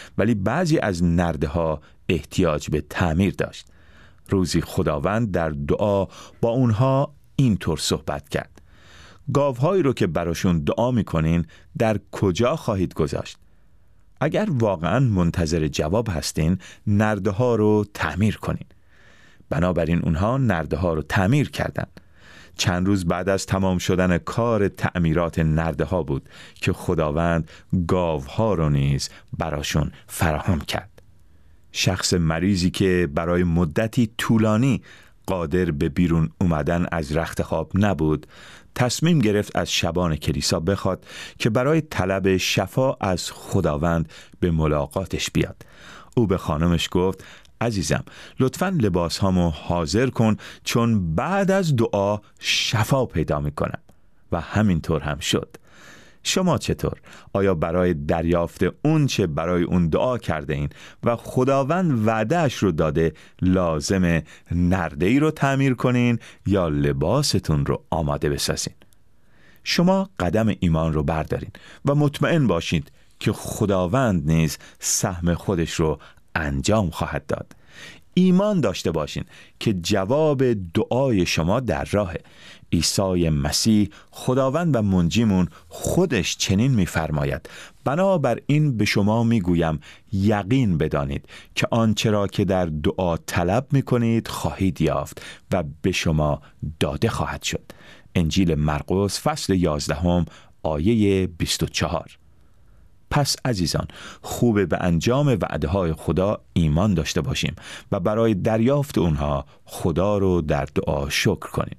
ولی بعضی از نرده‌ها احتیاج به تعمیر داشت. روزی خداوند در دعا با اونها اینطور صحبت کرد: گاوهایی رو که براشون دعا میکنین در کجا خواهید گذاشت؟ اگر واقعا منتظر جواب هستین، نرده‌ها رو تعمیر کنین. بنابراین اونها نرده‌ها رو تعمیر کردن. چند روز بعد از تمام شدن کار تعمیرات نرده‌ها بود که خداوند گاوها رو نیز براشون فراهم کرد. شخص مریضی که برای مدتی طولانی قادر به بیرون اومدن از رخت خواب نبود، تصمیم گرفت از شبان کلیسا بخواد که برای طلب شفا از خداوند به ملاقاتش بیاد. او به خانمش گفت: عزیزم، لطفاً لباس هامو حاضر کن، چون بعد از دعا شفا پیدا میکنم. و همینطور هم شد. شما چطور؟ آیا برای دریافت اون چه برای اون دعا کرده این و خداوند وعدهش رو داده لازم نرده‌ای رو تعمیر کنین یا لباستون رو آماده بسازین؟ شما قدم ایمان رو بردارین و مطمئن باشید که خداوند نیز سهم خودش رو انجام خواهد داد. ایمان داشته باشین که جواب دعای شما در راهه. عیسی مسیح خداوند و منجیمون خودش چنین می‌فرماید: بنابراین به شما میگویم یقین بدانید که آنچه را که در دعا طلب می‌کنید خواهید یافت و به شما داده خواهد شد. انجیل مرقس فصل 11 آیه 24. پس عزیزان، خوبه به انجام وعده‌های خدا ایمان داشته باشیم و برای دریافت اونها خدا رو در دعا شکر کنیم.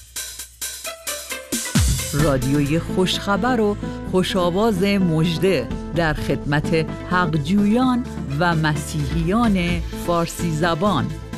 رادیوی خوشخبر و خوشاواز مژده در خدمت حقجویان و مسیحیان فارسی زبان.